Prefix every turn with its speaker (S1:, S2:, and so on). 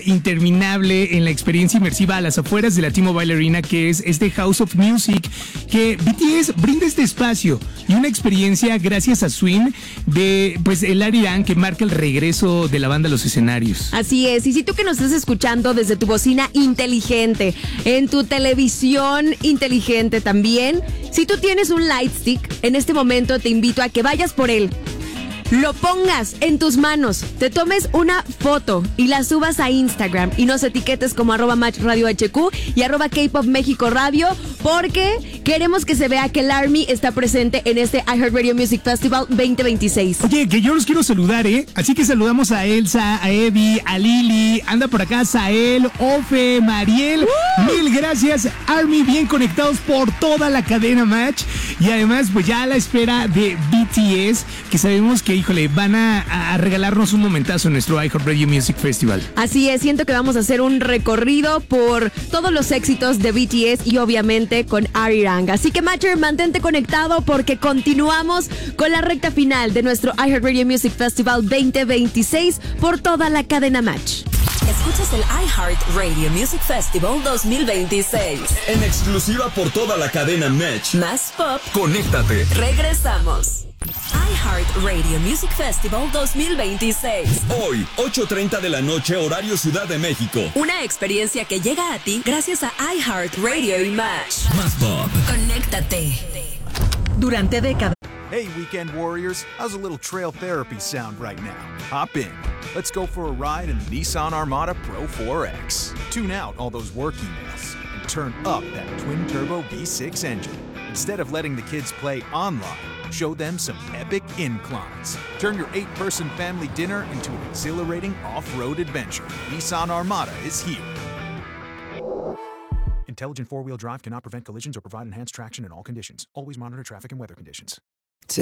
S1: interminable en la experiencia inmersiva a las afueras de la T-Mobile Arena, que es este House of Music, que BTS brinda este espacio y una experiencia gracias a Swing de pues el Arirang, que marca el regreso de la banda a los escenarios.
S2: Así es, y si tú que nos estás escuchando desde tu bocina inteligente, en tu televisión inteligente también, si tú tienes un Lightstick, en este momento te invito a que vayas por él, lo pongas en tus manos, te tomes una foto y la subas a Instagram y nos etiquetes como @MatchRadioHQ y @K-Pop México Radio, porque queremos que se vea que el ARMY está presente en este iHeartRadio Music Festival 2026.
S1: Oye, que yo los quiero saludar, así que saludamos a Elsa, a Eddie, a Lili, anda por acá Sael, Ofe, Mariel. Mil gracias, ARMY, bien conectados por toda la cadena Match, y además pues ya a la espera de BTS, que sabemos que híjole, van a regalarnos un momentazo en nuestro iHeartRadio Music Festival.
S2: Así es, siento que vamos a hacer un recorrido por todos los éxitos de BTS y obviamente con Arirang. Así que Matcher, mantente conectado porque continuamos con la recta final de nuestro iHeartRadio Music Festival 2026 por toda la cadena Match.
S3: Escuchas el iHeartRadio Music Festival 2026.
S4: En exclusiva por toda la cadena Match.
S3: Más pop.
S4: Conéctate.
S3: Regresamos. iHeartRadio Music Festival 2026.
S4: Hoy, 8:30 de la noche, horario Ciudad de México.
S3: Una experiencia que llega a ti gracias a iHeartRadio y Match.
S4: Más pop.
S3: Conéctate.
S5: Durante décadas.
S6: Hey, weekend warriors, how's a little trail therapy sound right now? Hop in. Let's go for a ride in the Nissan Armada Pro 4X. Tune out all those work emails and turn up that twin-turbo V6 engine. Instead of letting the kids play online, show them some epic inclines. Turn your 8-person family dinner into an exhilarating off-road adventure. Nissan Armada is here. Intelligent four-wheel drive cannot prevent collisions or provide enhanced traction in all conditions. Always monitor traffic and weather conditions.